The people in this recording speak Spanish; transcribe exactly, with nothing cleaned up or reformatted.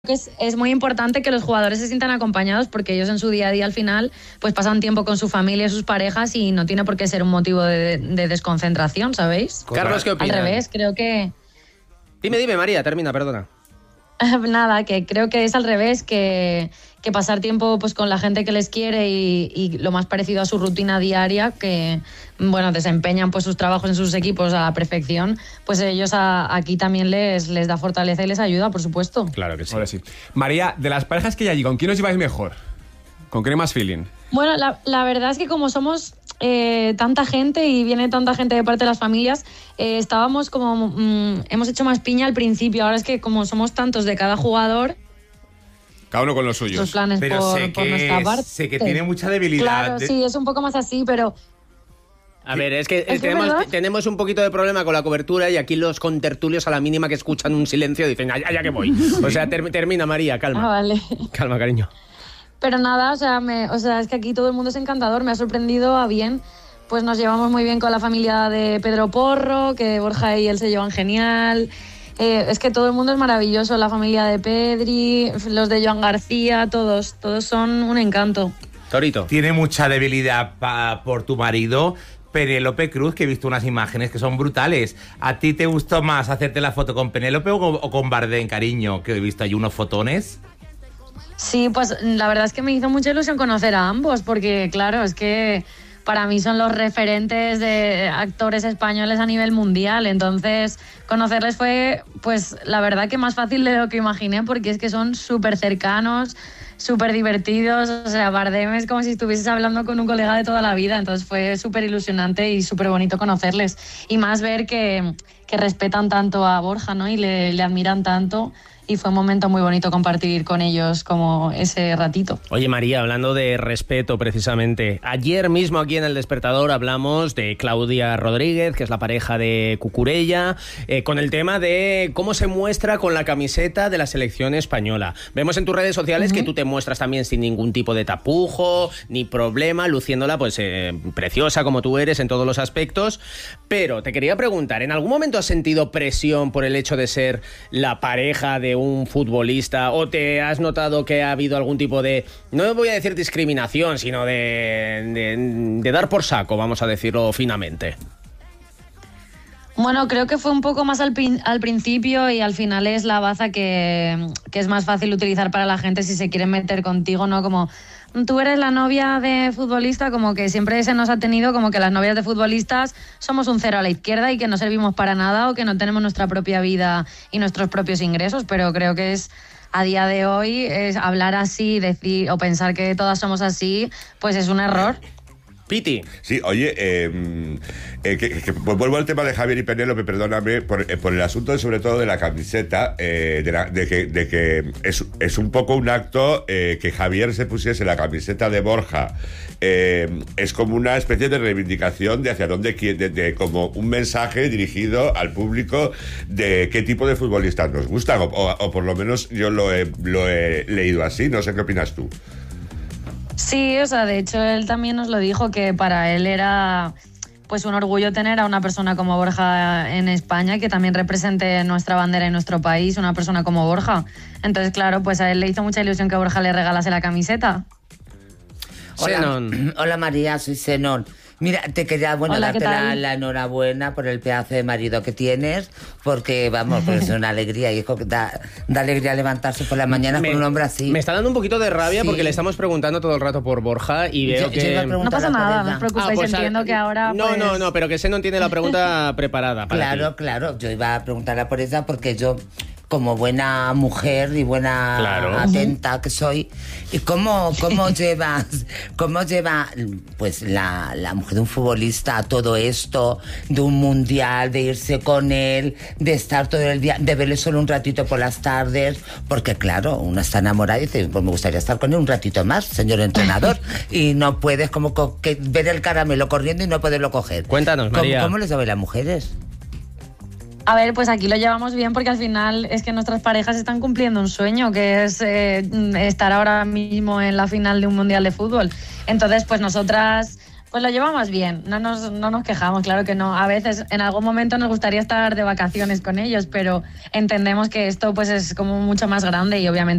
que es, es muy importante que los jugadores se sientan acompañados porque ellos en su día a día al final pues pasan tiempo con su familia y sus parejas y no tiene por qué ser un motivo de, de desconcentración, ¿sabéis? Carlos, ¿qué opinas? Al revés, creo que... Dime, dime, María, termina, perdona. Nada, que creo que es al revés, que, que pasar tiempo pues con la gente que les quiere y, y lo más parecido a su rutina diaria, que bueno, desempeñan pues sus trabajos en sus equipos a la perfección, pues ellos a, aquí también les, les da fortaleza y les ayuda, por supuesto. Claro que sí. Ahora sí. María, de las parejas que hay allí, ¿con quién os lleváis mejor? ¿Con quién hay más feeling? Bueno, la, la verdad es que como somos eh, tanta gente y viene tanta gente de parte de las familias, eh, estábamos como... Mm, hemos hecho más piña al principio. Ahora es que como somos tantos de cada jugador... Cada uno con los suyos. Los planes pero por, sé por que, nuestra parte. sé que tiene mucha debilidad. Claro, de... sí, es un poco más así, pero... A ver, es que, ¿Es que tenemos, verdad? tenemos un poquito de problema con la cobertura y aquí los contertulios a la mínima que escuchan un silencio dicen, allá, allá que voy. O sea, ter, termina, María, calma. Ah, vale. Calma, cariño. Pero nada, o sea, me, o sea, es que aquí todo el mundo es encantador, me ha sorprendido a bien. Pues nos llevamos muy bien con la familia de Pedro Porro, que Borja y él se llevan genial. Eh, es que todo el mundo es maravilloso, la familia de Pedri, los de Joan García, todos, todos son un encanto. Torito. Tiene mucha debilidad pa, por tu marido, Penélope Cruz, que he visto unas imágenes que son brutales. ¿A ti te gustó más hacerte la foto con Penélope o, o con Bardem, cariño? Que he visto ahí unos fotones. Sí, pues la verdad es que me hizo mucha ilusión conocer a ambos, porque claro, es que para mí son los referentes de actores españoles a nivel mundial, entonces conocerles fue, pues la verdad que más fácil de lo que imaginé, porque es que son súper cercanos, súper divertidos, o sea, Bardem es como si estuvieses hablando con un colega de toda la vida, entonces fue súper ilusionante y súper bonito conocerles, y más ver que, que respetan tanto a Borja, ¿no? Y le, le admiran tanto. Y fue un momento muy bonito compartir con ellos como ese ratito. Oye, María, hablando de respeto precisamente, ayer mismo aquí en El Despertador hablamos de Claudia Rodríguez, que es la pareja de Cucurella, eh, con el tema de cómo se muestra con la camiseta de la selección española. Vemos en tus redes sociales uh-huh. que tú te muestras también sin ningún tipo de tapujo, ni problema, luciéndola pues eh, preciosa como tú eres en todos los aspectos. Pero te quería preguntar, ¿en algún momento has sentido presión por el hecho de ser la pareja de un futbolista o te has notado que ha habido algún tipo de, no voy a decir discriminación, sino de, de, de dar por saco, vamos a decirlo finamente? Bueno, creo que fue un poco más al, al principio y al final es la baza que, que es más fácil utilizar para la gente si se quieren meter contigo, ¿no? Como tú eres la novia de futbolista, como que siempre se nos ha tenido como que las novias de futbolistas somos un cero a la izquierda y que no servimos para nada o que no tenemos nuestra propia vida y nuestros propios ingresos, pero creo que es a día de hoy es hablar así, decir o pensar que todas somos así, pues es un error. Piti. Sí, oye, eh, eh, que, que, pues vuelvo al tema de Javier y Penélope, perdóname, por, eh, por el asunto de, sobre todo de la camiseta, eh, de, la, de que, de que es, es un poco un acto eh, que Javier se pusiese la camiseta de Borja. Eh, es como una especie de reivindicación de hacia dónde quiere, de, de, como un mensaje dirigido al público de qué tipo de futbolistas nos gustan, o, o, o por lo menos yo lo he, lo he leído así, no sé qué opinas tú. Sí, o sea, de hecho él también nos lo dijo, que para él era pues un orgullo tener a una persona como Borja en España, que también represente nuestra bandera y nuestro país, una persona como Borja. Entonces, claro, pues a él le hizo mucha ilusión que Borja le regalase la camiseta. Hola, hola María, soy Zenón. Mira, te quería, bueno, Hola, darte la, la enhorabuena por el pedazo de marido que tienes, porque, vamos, pues es una alegría, hijo, que da, da alegría levantarse por la mañana me, con un hombre así. Me está dando un poquito de rabia sí. porque le estamos preguntando todo el rato por Borja y veo yo, que... Yo no pasa nada, no os preocupéis, ah, pues, entiendo que ahora... No, pues... no, no, pero que se no tiene la pregunta preparada para Claro, ti. claro, yo iba a preguntarla por ella porque yo... como buena mujer y buena claro. atenta que soy, y cómo, cómo llevas, cómo lleva pues la, la mujer de un futbolista a todo esto, de un mundial, de irse con él, de estar todo el día, de verle solo un ratito por las tardes, porque claro, uno está enamorada y dice, pues me gustaría estar con él un ratito más, señor entrenador, y no puedes como co- que ver el caramelo corriendo y no poderlo coger. Cuéntanos, María. ¿Cómo, cómo les llevan las mujeres? A ver, pues aquí lo llevamos bien porque al final es que nuestras parejas están cumpliendo un sueño, que es eh, estar ahora mismo en la final de un mundial de fútbol. Entonces, pues nosotras Pues lo llevamos bien, no nos, no nos quejamos, claro que no. A veces, en algún momento nos gustaría estar de vacaciones con ellos, pero entendemos que esto pues es como mucho más grande y obviamente